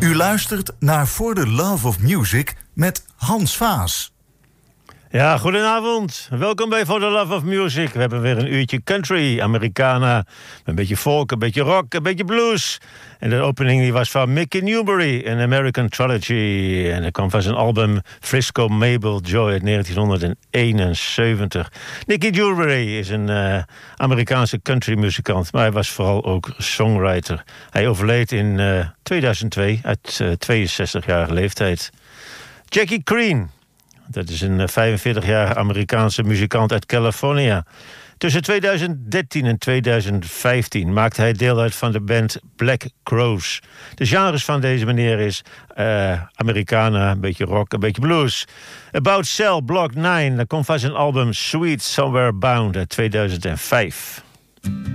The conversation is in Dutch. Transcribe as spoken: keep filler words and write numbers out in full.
U luistert naar For the Love of Music met Hans Vaas. Ja, goedenavond. Welkom bij For the Love of Music. We hebben weer een uurtje country, Americana. Een beetje folk, een beetje rock, een beetje blues. En de opening die was van Mickey Newbury, een American Trilogy. En dat kwam van zijn album Frisco Mabel Joy uit negentien eenenzeventig. Mickey Newbury is een uh, Amerikaanse countrymuzikant, maar hij was vooral ook songwriter. Hij overleed in uh, tweeduizend twee, uit uh, tweeënzestigjarige leeftijd. Jackie Crean. Dat is een vijfenveertigjarige Amerikaanse muzikant uit Californië. Tussen tweeduizend dertien en tweeduizend vijftien maakte hij deel uit van de band Black Crowes. De genres van deze meneer is uh, Americana, een beetje rock, een beetje blues. About Cell, Block nine, dat komt van zijn album Sweet Somewhere Bound uit tweeduizend vijf.